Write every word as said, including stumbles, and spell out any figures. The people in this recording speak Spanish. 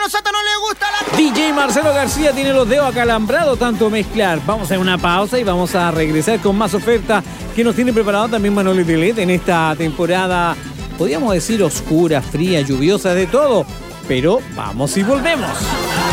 Marcelo Soto no le gusta la... D J Marcelo García tiene los dedos acalambrados tanto mezclar. Vamos a hacer una pausa y vamos a regresar con más oferta que nos tiene preparado también Manolo Telet en esta temporada, podríamos decir oscura, fría, lluviosa, de todo. Pero vamos y volvemos.